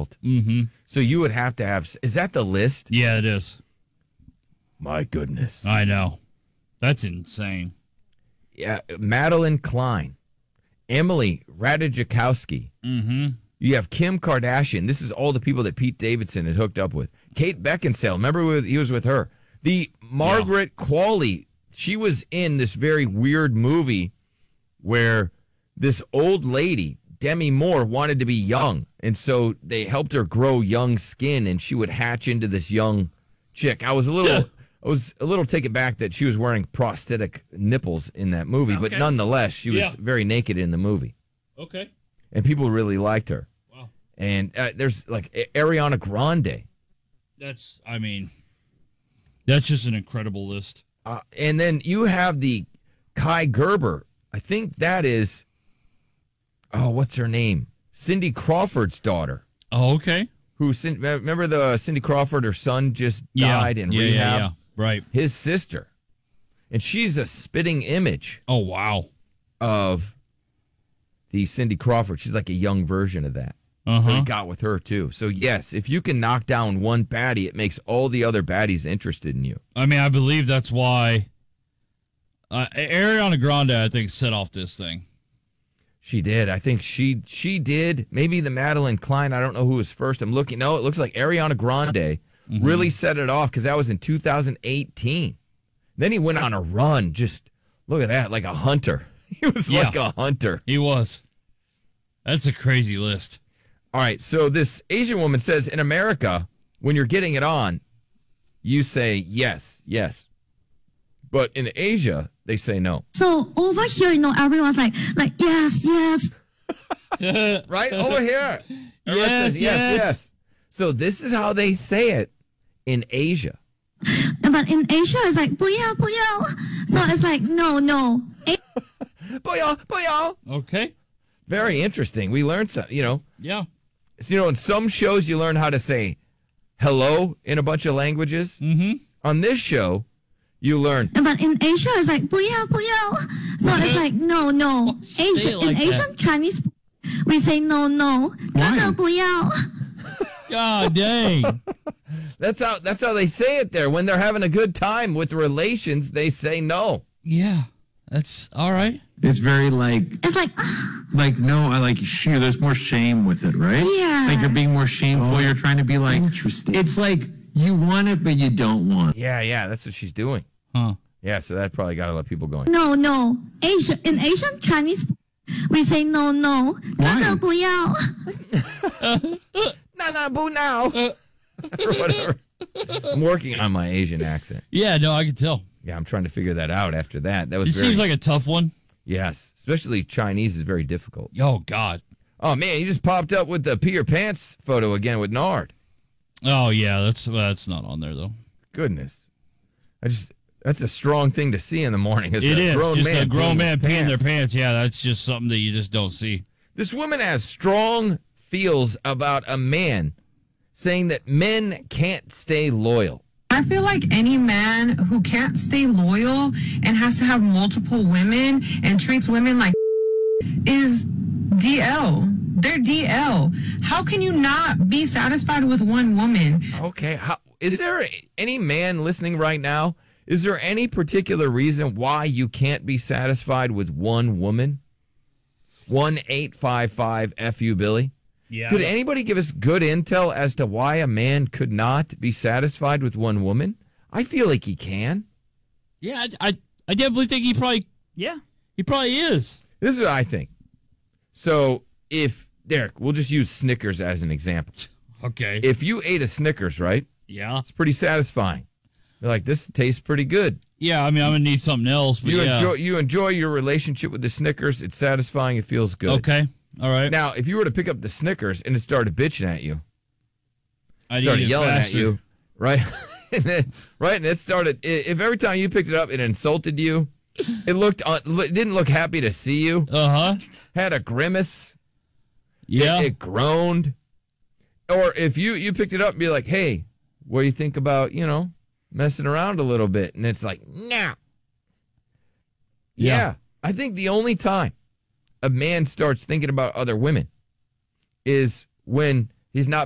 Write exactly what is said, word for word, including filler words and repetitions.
assault. Mm-hmm. So you would have to have. Is that the list? Yeah, it is. My goodness. I know. That's insane. Yeah, Madeline Klein, Emily Ratajkowski. Mm-hmm. You have Kim Kardashian. This is all the people that Pete Davidson had hooked up with. Kate Beckinsale. Remember he was with her. The Margaret yeah. Qualley. She was in this very weird movie where this old lady, Demi Moore, wanted to be young. And so they helped her grow young skin, and she would hatch into this young chick. I was a little... I was a little taken back that she was wearing prosthetic nipples in that movie, okay. but nonetheless, she was yeah. very naked in the movie. Okay. And people really liked her. Wow. And uh, there's like Ariana Grande. That's, I mean, that's just an incredible list. Uh, and then you have the Kai Gerber. I think that is, oh, what's her name? Cindy Crawford's daughter. Oh, okay. Who, remember the Cindy Crawford, her son just yeah. died in yeah, rehab? Yeah, yeah. Right. His sister. And she's a spitting image. Oh, wow. Of the Cindy Crawford. She's like a young version of that. Uh-huh. So he got with her, too. So, yes, if you can knock down one baddie, it makes all the other baddies interested in you. I mean, I believe that's why uh, Ariana Grande, I think, set off this thing. She did. I think she she did. Maybe the Madeline Klein. I don't know who was first. I'm looking. No, it looks like Ariana Grande mm-hmm. really set it off because that was in two thousand eighteen. Then he went on a run. Just look at that, like a hunter. He was yeah. like a hunter. He was. That's a crazy list. All right. So this Asian woman says in America, when you're getting it on, you say yes, yes. But in Asia, they say no. So over here, you know, everyone's like, like yes, yes. Right? Over here. Everyone yes, says yes, yes, yes. So this is how they say it in Asia. But in Asia, it's like, 不要,不要. So it's like, no, no. 不要,不要. Okay. Very interesting. We learned some, you know. Yeah. So, you know, in some shows, you learn how to say hello in a bunch of languages. Mm-hmm. On this show, you learn. But in Asia, it's like, 不要,不要. So it's like, no, no. Asian, like in Asian that. Chinese, we say no, no. 真的不要. God dang. That's how that's how they say it there. When they're having a good time with relations, they say no. Yeah. That's all right. It's very like It's like like no, I like sure there's more shame with it, right? Yeah. Like you're being more shameful. Oh, you're trying to be like interesting. It's like you want it but you don't want it. Yeah, yeah, that's what she's doing. Huh. Yeah, so that probably got a lot of people going. no, no. Asian, in Asian Chinese, we say no, no. 真的不要. No, no, boo now. Or whatever. I'm working on my Asian accent. Yeah, no, I can tell. Yeah, I'm trying to figure that out after that. That was It very, seems like a tough one. Yes, especially Chinese is very difficult. Oh, God. Oh, man, you just popped up with the pee your pants photo again with Nard. Oh, yeah, that's that's not on there, though. Goodness. I just that's a strong thing to see in the morning. Is It a is. grown Just man a grown peeing man his peeing their pants. pants. Yeah, that's just something that you just don't see. This woman has strong feels about a man saying that men can't stay loyal. I feel like any man who can't stay loyal and has to have multiple women and treats women like is D L. They're D L. How can you not be satisfied with one woman? Okay. How, is there any man listening right now? Is there any particular reason why you can't be satisfied with one woman? one eight five five F U Billy. Yeah. Could anybody give us good intel as to why a man could not be satisfied with one woman? I feel like he can. Yeah, I, I, I definitely think he probably, yeah, he probably is. This is what I think. So if, Derek, we'll just use Snickers as an example. Okay. If you ate a Snickers, right? Yeah. It's pretty satisfying. You're like, this tastes pretty good. Yeah, I mean, I'm going to need something else. But You yeah. enjoy you enjoy your relationship with the Snickers. It's satisfying. It feels good. Okay. All right. Now, if you were to pick up the Snickers and it started bitching at you, I started need it yelling faster. at you, right? and then, right, and it started. If every time you picked it up, it insulted you, it looked, uh, it didn't look happy to see you. Uh huh. Had a grimace. Yeah. It, it groaned. Or if you you picked it up and be like, hey, what do you think about, you know, messing around a little bit? And it's like, nah. Yeah. Yeah. I think the only time a man starts thinking about other women is when he's not